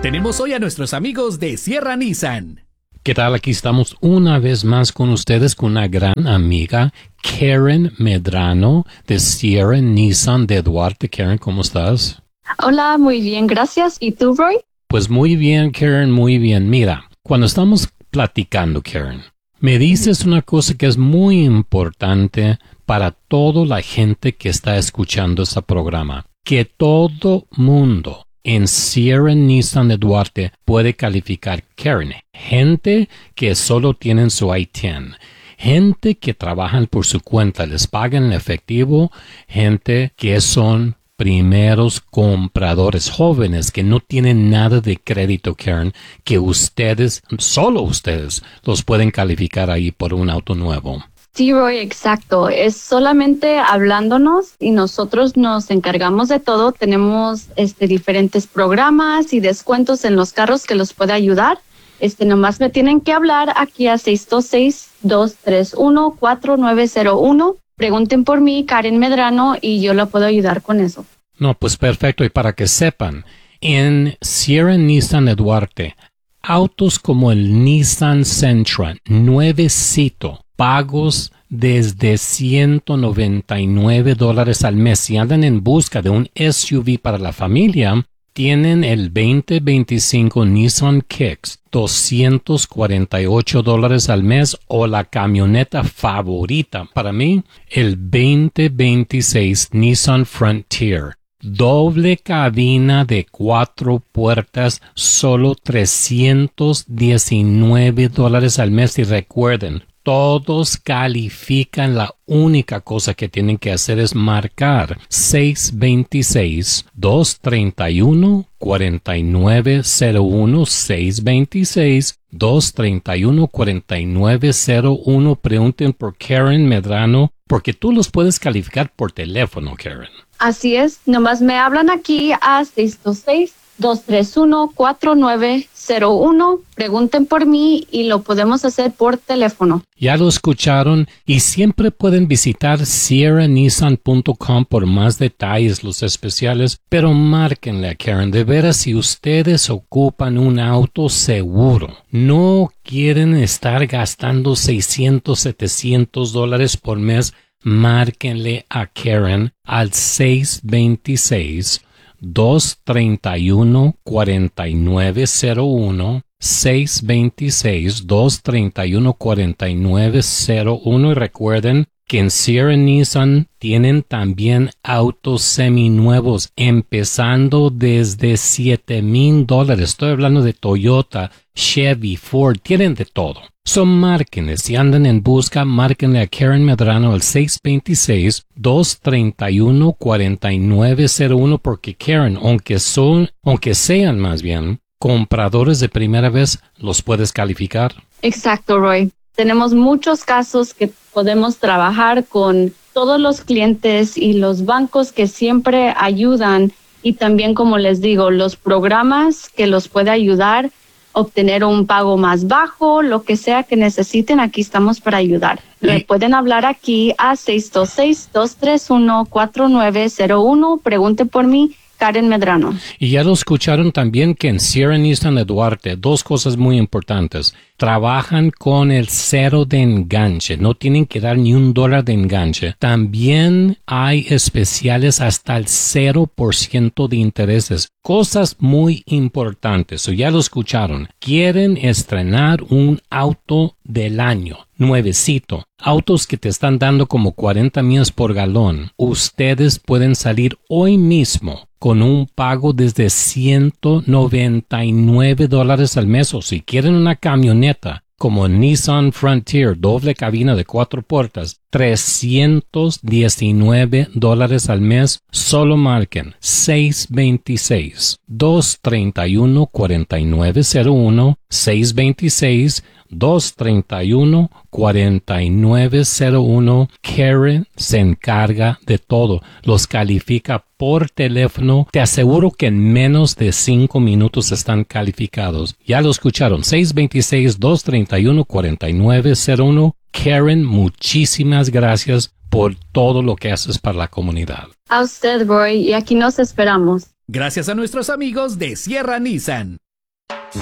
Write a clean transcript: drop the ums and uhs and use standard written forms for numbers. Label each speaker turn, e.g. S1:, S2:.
S1: Tenemos hoy a nuestros amigos de Sierra Nissan.
S2: ¿Qué tal? Aquí estamos una vez más con ustedes con una gran amiga, Karen Medrano de Sierra Nissan de Duarte. Karen, ¿cómo estás?
S3: Hola, muy bien, gracias. ¿Y tú, Roy?
S2: Pues muy bien, Karen, muy bien. Mira, cuando estamos platicando, Karen, me dices una cosa que es muy importante para toda la gente que está escuchando este programa, que todo mundo en Sierra Nissan de Duarte puede calificar, Karen. Gente que solo tienen su I-10, gente que trabajan por su cuenta, les pagan en efectivo, gente que son primeros compradores jóvenes que no tienen nada de crédito, Karen, que ustedes, solo ustedes, los pueden calificar ahí por un auto nuevo.
S3: Sí, Roy, exacto. Es solamente hablándonos y nosotros nos encargamos de todo. Tenemos diferentes programas y descuentos en los carros que los puede ayudar. Nomás me tienen que hablar aquí a 626-231-4901. Pregunten por mí, Karen Medrano, y yo la puedo ayudar con eso.
S2: No, pues perfecto. Y para que sepan, en Sierra Nissan de Duarte, autos como el Nissan Sentra, nuevecito, pagos desde $199 al mes. Si andan en busca de un SUV para la familia, tienen el 2025 Nissan Kicks, $248 al mes, o la camioneta favorita para mí, el 2026 Nissan Frontier. Doble cabina de 4 puertas, solo $319 al mes. Y recuerden, todos califican. La única cosa que tienen que hacer es marcar 626-231-4901, 626-231-4901. Pregunten por Karen Medrano, porque tú los puedes calificar por teléfono, Karen.
S3: Así es, nomás me hablan aquí a 626-231-4901. Pregunten por mí y lo podemos hacer por teléfono.
S2: Ya lo escucharon, y siempre pueden visitar sierranissan.com por más detalles, los especiales, pero márquenle a Karen. De veras, si ustedes ocupan un auto seguro, no quieren estar gastando $600-700 por mes, márquenle a Karen al 626-231-4901, 626-231-4901. Y recuerden que en Sierra Nissan tienen también autos seminuevos, empezando desde $7,000. Estoy hablando de Toyota, Chevy, Ford, tienen de todo. Márquenle, si andan en busca, márquenle a Karen Medrano al 626-231-4901, porque Karen, aunque sean más bien compradores de primera vez, los puedes calificar.
S3: Exacto, Roy. Tenemos muchos casos que podemos trabajar con todos los clientes y los bancos que siempre ayudan, y también, como les digo, los programas que los puede ayudar obtener un pago más bajo, lo que sea que necesiten, aquí estamos para ayudar. Le pueden hablar aquí a 626-231-4901. Pregunte por mí, Karen Medrano.
S2: Y ya lo escucharon también que en Sierra Nissan de Duarte, dos cosas muy importantes. Trabajan con el 0 de enganche, no tienen que dar ni $1 de enganche. También hay especiales hasta el 0% de intereses. Cosas muy importantes. Ya lo escucharon. Quieren estrenar un auto del año, nuevecito. Autos que te están dando como 40 millas por galón. Ustedes pueden salir hoy mismo con un pago desde $199 al mes, o si quieren una camioneta como Nissan Frontier, doble cabina de 4 puertas, $319 al mes. Solo marquen 626-231-4901, 626-231-4901. Karen se encarga de todo. Los califica por teléfono. Te aseguro que en menos de 5 minutos están calificados. Ya lo escucharon. 626-231-4901. Karen, muchísimas gracias por todo lo que haces para la comunidad.
S3: A usted, Roy, y aquí nos esperamos.
S1: Gracias a nuestros amigos de Sierra Nissan.